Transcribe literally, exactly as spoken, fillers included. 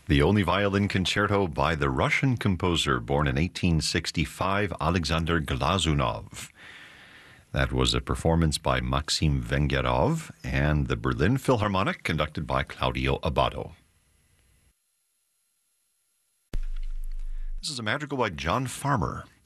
The only violin concerto by the Russian composer born in eighteen sixty-five, Alexander Glazunov. That was a performance by Maxim Vengerov and the Berlin Philharmonic, conducted by Claudio Abbado. This is a madrigal by John Farmer.